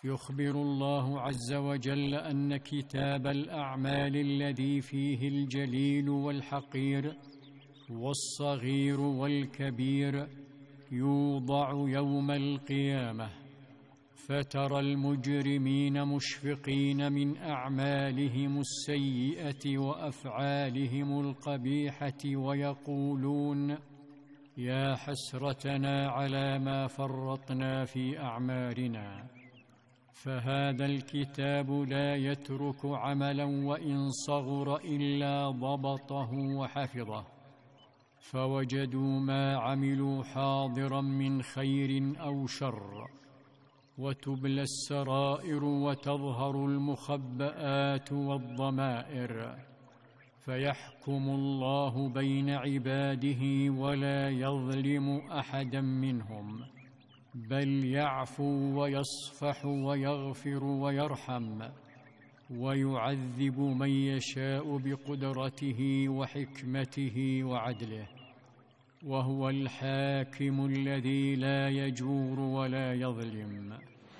يخبر الله عز وجل أن كتاب الأعمال الذي فيه الجليل والحقير والصغير والكبير يوضع يوم القيامة، فترى المجرمين مشفقين من أعمالهم السيئة وأفعالهم القبيحة ويقولون: يا حسرتنا على ما فرطنا في أعمالنا. فهذا الكتاب لا يترك عملا وإن صغر إلا ضبطه وحفظه، فوجدوا ما عملوا حاضرا من خير أو شر، وتبلى السرائر وتظهر المخبآت والضمائر، فيحكم الله بين عباده ولا يظلم أحدا منهم، بل يعفو ويصفح ويغفر ويرحم، ويعذب من يشاء بقدرته وحكمته وعدله، وهو الحاكم الذي لا يجور ولا يظلم.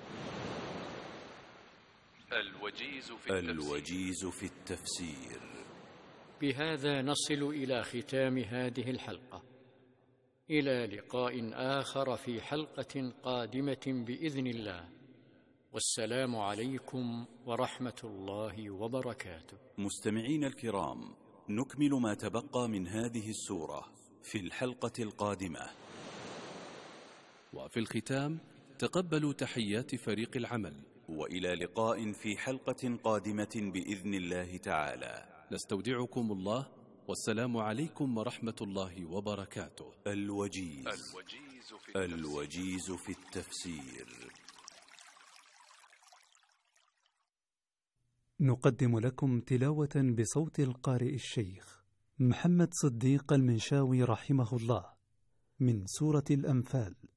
الوجيز في التفسير. بهذا نصل إلى ختام هذه الحلقة، إلى لقاء آخر في حلقة قادمة بإذن الله، والسلام عليكم ورحمة الله وبركاته. مستمعين الكرام، نكمل ما تبقى من هذه السورة في الحلقة القادمة. وفي الختام تقبلوا تحيات فريق العمل، وإلى لقاء في حلقة قادمة بإذن الله تعالى. نستودعكم الله، والسلام عليكم ورحمة الله وبركاته. الوجيز في التفسير. نقدم لكم تلاوة بصوت القارئ الشيخ محمد صديق المنشاوي رحمه الله من سورة الأنفال.